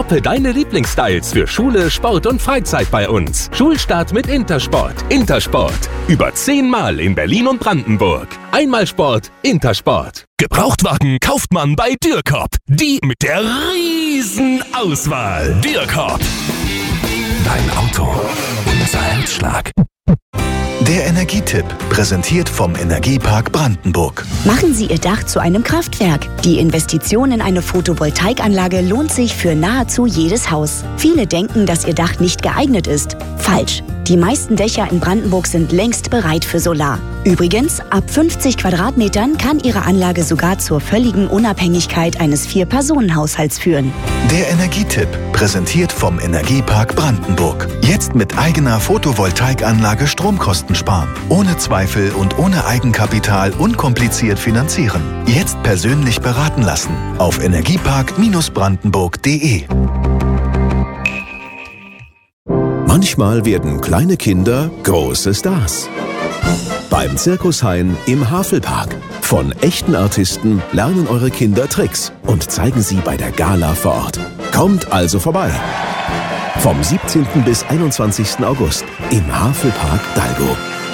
Shoppe deine Lieblingsstyles für Schule, Sport und Freizeit bei uns. Schulstart mit Intersport. Intersport. Über 10 Mal in Berlin und Brandenburg. Einmal Sport, Intersport. Gebrauchtwagen kauft man bei Dürrcop. Die mit der riesen Auswahl. Dürrcop. Dein Auto. Unser Herzschlag. Der Energietipp, präsentiert vom Energiepark Brandenburg. Machen Sie Ihr Dach zu einem Kraftwerk. Die Investition in eine Photovoltaikanlage lohnt sich für nahezu jedes Haus. Viele denken, dass Ihr Dach nicht geeignet ist. Falsch. Die meisten Dächer in Brandenburg sind längst bereit für Solar. Übrigens, ab 50 Quadratmetern kann Ihre Anlage sogar zur völligen Unabhängigkeit eines 4-Personen-Haushalts führen. Der Energietipp, präsentiert vom Energiepark Brandenburg. Jetzt mit eigener Photovoltaikanlage Stromkosten sparen. Ohne Zweifel und ohne Eigenkapital unkompliziert finanzieren. Jetzt persönlich beraten lassen. Auf energiepark-brandenburg.de. Manchmal werden kleine Kinder große Stars. Beim Circus Hein im Havelpark. Von echten Artisten lernen eure Kinder Tricks und zeigen sie bei der Gala vor Ort. Kommt also vorbei. Vom 17. bis 21. August im Havelpark Dalgo.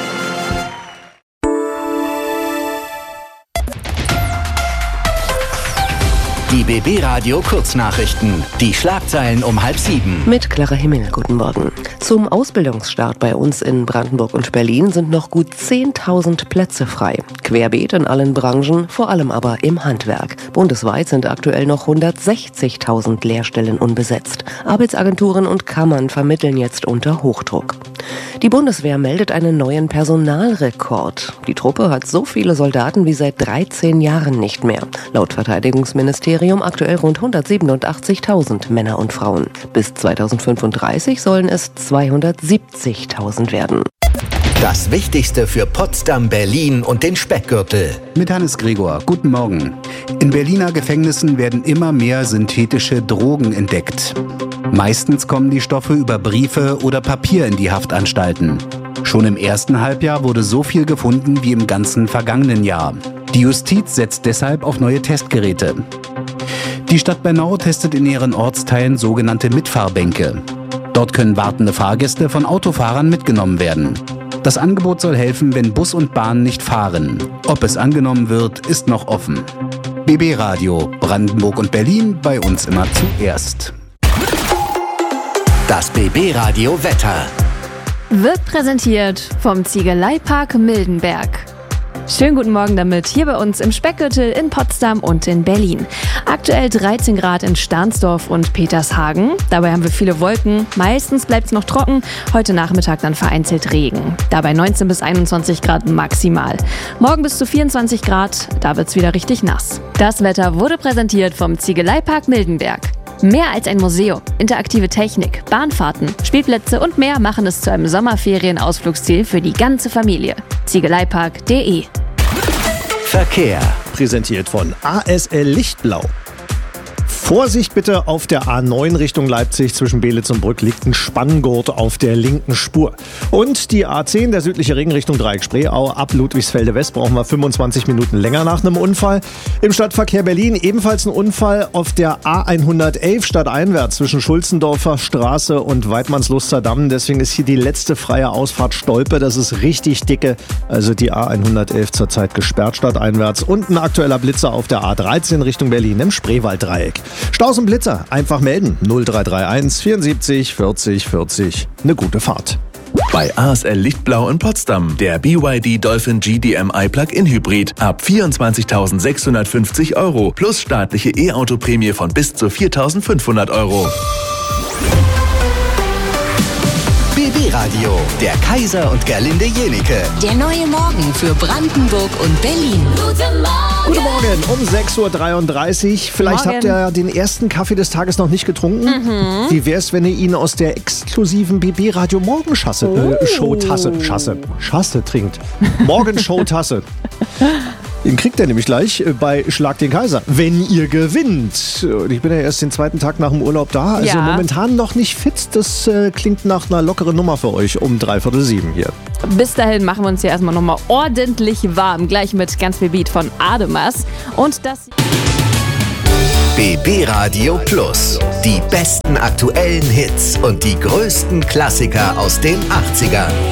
Die BB Radio Kurznachrichten. Die Schlagzeilen um 6:30. Mit Clara Himmel, guten Morgen. Zum Ausbildungsstart bei uns in Brandenburg und Berlin sind noch gut 10.000 Plätze frei. Querbeet in allen Branchen, vor allem aber im Handwerk. Bundesweit sind aktuell noch 160.000 Lehrstellen unbesetzt. Arbeitsagenturen und Kammern vermitteln jetzt unter Hochdruck. Die Bundeswehr meldet einen neuen Personalrekord. Die Truppe hat so viele Soldaten wie seit 13 Jahren nicht mehr. Laut Verteidigungsministerium aktuell rund 187.000 Männer und Frauen. Bis 2035 sollen es 270.000 werden. Das Wichtigste für Potsdam, Berlin und den Speckgürtel. Mit Hannes Gregor, guten Morgen. In Berliner Gefängnissen werden immer mehr synthetische Drogen entdeckt. Meistens kommen die Stoffe über Briefe oder Papier in die Haftanstalten. Schon im ersten Halbjahr wurde so viel gefunden wie im ganzen vergangenen Jahr. Die Justiz setzt deshalb auf neue Testgeräte. Die Stadt Bernau testet in ihren Ortsteilen sogenannte Mitfahrbänke. Dort können wartende Fahrgäste von Autofahrern mitgenommen werden. Das Angebot soll helfen, wenn Bus und Bahn nicht fahren. Ob es angenommen wird, ist noch offen. BB Radio, Brandenburg und Berlin, bei uns immer zuerst. Das BB Radio Wetter. Wird präsentiert vom Ziegeleipark Mildenberg. Schönen guten Morgen damit, hier bei uns im Speckgürtel in Potsdam und in Berlin. Aktuell 13 Grad in Stahnsdorf und Petershagen. Dabei haben wir viele Wolken, meistens bleibt es noch trocken, heute Nachmittag dann vereinzelt Regen. Dabei 19 bis 21 Grad maximal. Morgen bis zu 24 Grad, da wird es wieder richtig nass. Das Wetter wurde präsentiert vom Ziegeleipark Mildenberg. Mehr als ein Museum, interaktive Technik, Bahnfahrten, Spielplätze und mehr machen es zu einem Sommerferienausflugsziel für die ganze Familie. Ziegeleipark.de. Verkehr. Präsentiert von ASL Lichtblau. Vorsicht bitte, auf der A9 Richtung Leipzig zwischen Belitz und Brück liegt ein Spanngurt auf der linken Spur. Und die A10, der südliche Ring Richtung Dreieck-Spreeau, ab Ludwigsfelde West brauchen wir 25 Minuten länger nach einem Unfall. Im Stadtverkehr Berlin ebenfalls ein Unfall auf der A111 stadteinwärts zwischen Schulzendorfer Straße und Weidmannsluster Damm. Deswegen ist hier die letzte freie Ausfahrt Stolpe. Das ist richtig dicke, also die A111 zurzeit gesperrt stadteinwärts. Und ein aktueller Blitzer auf der A13 Richtung Berlin im Spreewalddreieck. Staus und Blitzer, einfach melden. 0331 74 40 40. Eine gute Fahrt. Bei ASL Lichtblau in Potsdam. Der BYD Dolphin GDMI Plug-in Hybrid. Ab 24.650 € plus staatliche E-Auto-Prämie von bis zu 4.500 €. BB Radio, der Kaiser und Gerlinde Jenicke. Der neue Morgen für Brandenburg und Berlin. Guten Morgen um 6.33 Uhr. Vielleicht habt ihr den ersten Kaffee des Tages noch nicht getrunken. Wie wär's, wenn ihr ihn aus der exklusiven BB Radio Morgenschasse Schasse trinkt? Morgenshow-Tasse. Den kriegt ihr nämlich gleich bei Schlag den Kaiser, wenn ihr gewinnt. Und ich bin ja erst den zweiten Tag nach dem Urlaub da, also momentan noch nicht fit. Das klingt nach einer lockeren Nummer für euch um 6:45 hier. Bis dahin machen wir uns ja erstmal nochmal ordentlich warm. Gleich mit ganz viel Beat von Ademas. Und das... BB Radio Plus. Die besten aktuellen Hits und die größten Klassiker aus den 80ern.